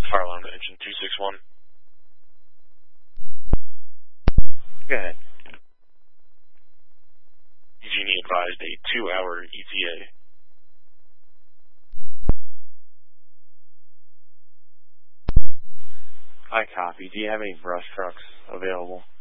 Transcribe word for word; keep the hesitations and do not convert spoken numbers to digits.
Fire alarm to engine two six one. Go ahead. Genie advised a two-hour E T A. I copy. Do you have any brush trucks available?